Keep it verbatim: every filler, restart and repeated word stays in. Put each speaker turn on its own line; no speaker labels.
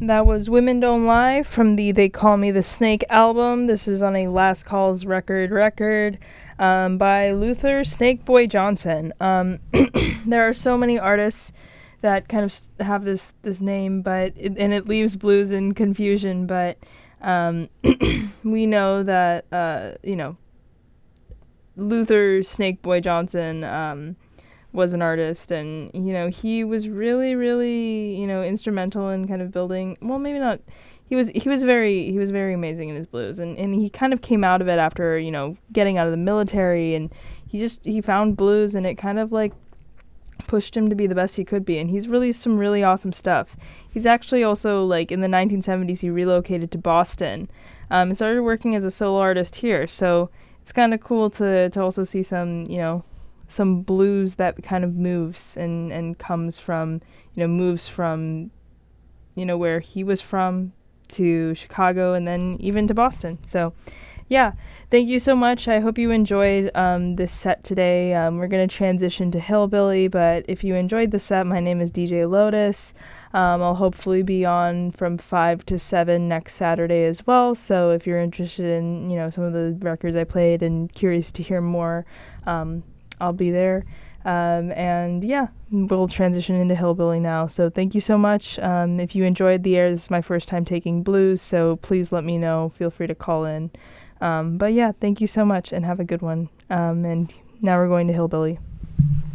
That was Women Don't Lie from the They Call Me the Snake album. This is on a Last Calls record record um, by Luther Snakeboy Johnson. Um, there are so many artists that kind of have this, this name, but it, and it leaves blues in confusion, but um, we know that, uh, you know, Luther Snakeboy Johnson um, was an artist, and you know he was really really you know instrumental in kind of building, well, maybe not, he was he was very he was very amazing in his blues, and and he kind of came out of it after you know getting out of the military, and he just he found blues, and it kind of like pushed him to be the best he could be, and he's released some really awesome stuff. He's actually also, like, in the nineteen seventies he relocated to Boston um, and started working as a solo artist here, so it's kind of cool to to also see some you know some blues that kind of moves and, and comes from, you know, moves from, you know, where he was from to Chicago and then even to Boston. So, yeah, thank you so much. I hope you enjoyed um, this set today. Um, we're going to transition to Hillbilly, but if you enjoyed the set, my name is D J Lotus. Um, I'll hopefully be on from five to seven next Saturday as well. So if you're interested in, you know, some of the records I played and curious to hear more, um, I'll be there. Um, and yeah, we'll transition into Hillbilly now. So thank you so much. Um, if you enjoyed the air, this is my first time taking blues, so please let me know. Feel free to call in. Um, but yeah, thank you so much and have a good one. Um, and now we're going to Hillbilly.